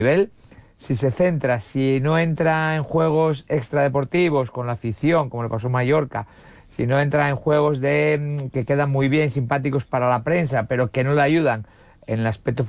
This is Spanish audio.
nivel, si se centra, si no entra en juegos extradeportivos con la afición, como le pasó a Mallorca, si no entra en juegos que quedan muy bien, simpáticos para la prensa, pero que no le ayudan en el aspecto